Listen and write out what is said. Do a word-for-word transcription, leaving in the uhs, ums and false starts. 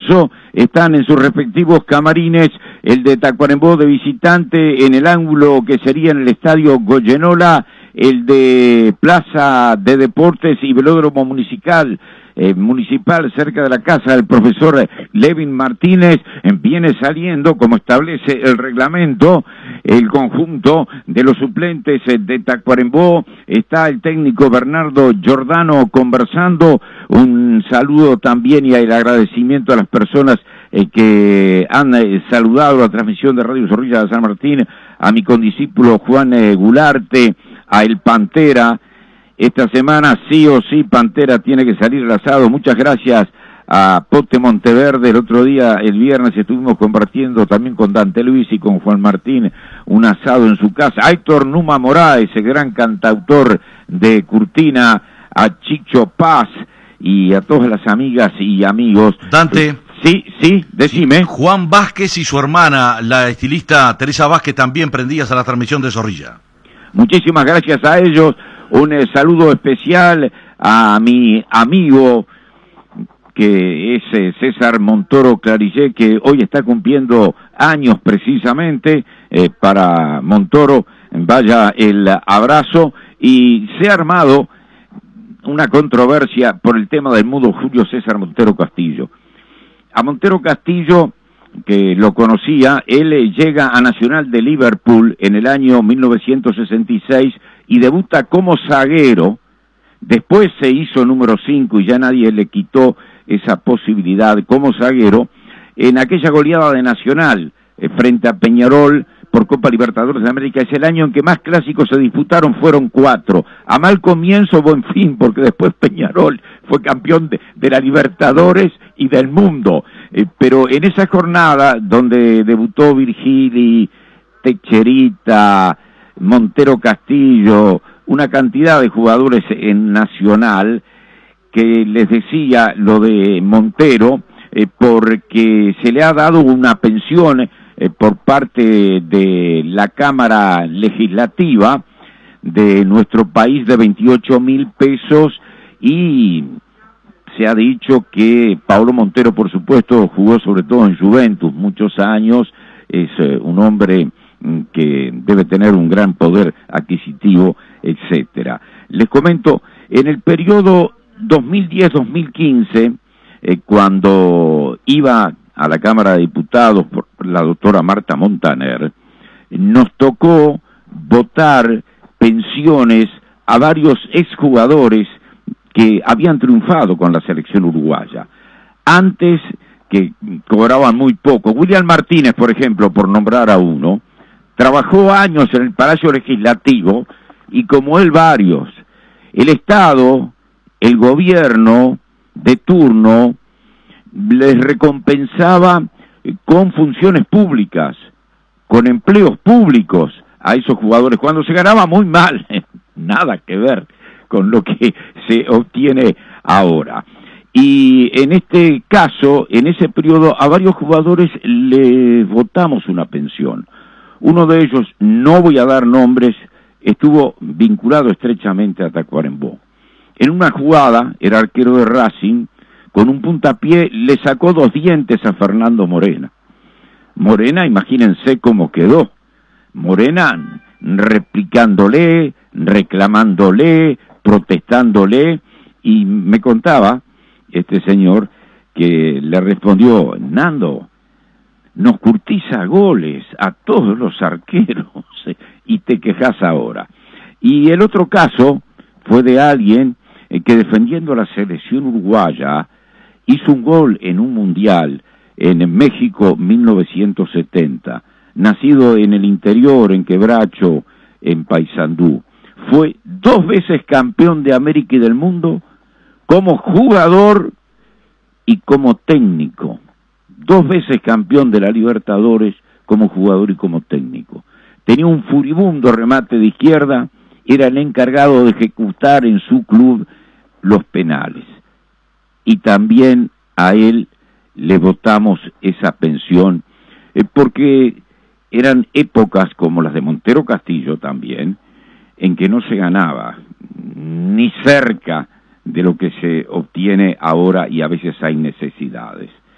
Alonso están en sus respectivos camarines, el de Tacuarembó de visitante en el ángulo que sería en el estadio Goyenola, el de Plaza de Deportes y Velódromo Municipal, eh, municipal cerca de la casa del profesor Levin Martínez. Viene saliendo, como establece el reglamento, el conjunto de los suplentes de Tacuarembó. Está el técnico Bernardo Giordano conversando. Un saludo también y el agradecimiento a las personas eh, que han eh, saludado la transmisión de Radio Zorrilla de San Martín, a mi condiscípulo Juan eh, Gularte, a El Pantera. Esta semana sí o sí Pantera tiene que salir al asado. Muchas gracias a Pote Monteverde. El otro día, el viernes, estuvimos compartiendo también con Dante Luis y con Juan Martín un asado en su casa. A Héctor Numa Moraes, el gran cantautor de Curtina, a Chicho Paz y a todas las amigas y amigos. Dante. Sí, sí, decime. Juan Vázquez y su hermana, la estilista Teresa Vázquez, también prendías a la transmisión de Zorrilla. Muchísimas gracias a ellos. Un eh, saludo especial a mi amigo, que es eh, César Montoro Clarillé, que hoy está cumpliendo años precisamente. Eh, para Montoro, vaya el abrazo. Y se ha armado una controversia por el tema del mudo Julio César Montero Castillo. A Montero Castillo, que lo conocía, él eh, llega a Nacional de Liverpool en el año mil novecientos sesenta y seis y debuta como zaguero. Después se hizo número cinco y ya nadie le quitó esa posibilidad como zaguero en aquella goleada de Nacional eh, frente a Peñarol por Copa Libertadores de América. Es el año en que más clásicos se disputaron, fueron cuatro. A mal comienzo, buen fin, porque después Peñarol fue campeón de, de la Libertadores y del mundo. Eh, pero en esa jornada donde debutó Virgili, Techerita, Montero Castillo, una cantidad de jugadores en Nacional, que les decía lo de Montero, eh, porque se le ha dado una pensión eh, por parte de la Cámara Legislativa de nuestro país de veintiocho mil pesos, y se ha dicho que Paulo Montero, por supuesto, jugó sobre todo en Juventus muchos años, es eh, un hombre que debe tener un gran poder adquisitivo, etcétera. Les comento, en el periodo dos mil diez dos mil quince, eh, cuando iba a la Cámara de Diputados por la doctora Marta Montaner, nos tocó votar pensiones a varios exjugadores que habían triunfado con la selección uruguaya. Antes, que cobraban muy poco. William Martínez, por ejemplo, por nombrar a uno, trabajó años en el Palacio Legislativo, y como él varios. El Estado, el gobierno de turno, les recompensaba con funciones públicas, con empleos públicos a esos jugadores, cuando se ganaba muy mal, nada que ver con lo que se obtiene ahora. Y en este caso, en ese periodo, a varios jugadores les votamos una pensión. Uno de ellos, no voy a dar nombres, estuvo vinculado estrechamente a Tacuarembó. En una jugada, era arquero de Racing, con un puntapié le sacó dos dientes a Fernando Morena. Morena, imagínense cómo quedó. Morena replicándole, reclamándole, protestándole, y me contaba este señor que le respondió: Nando, nos curtiza goles a todos los arqueros y te quejas ahora. Y el otro caso fue de alguien eh, que defendiendo a la selección uruguaya hizo un gol en un mundial en México mil novecientos setenta, nacido en el interior, en Quebracho, en Paysandú. Fue dos veces campeón de América y del mundo como jugador y como técnico. Dos veces campeón de la Libertadores como jugador y como técnico. Tenía un furibundo remate de izquierda, era el encargado de ejecutar en su club los penales. Y también a él le votamos esa pensión, eh, porque eran épocas como las de Montero Castillo también, en que no se ganaba ni cerca de lo que se obtiene ahora, y a veces hay necesidades.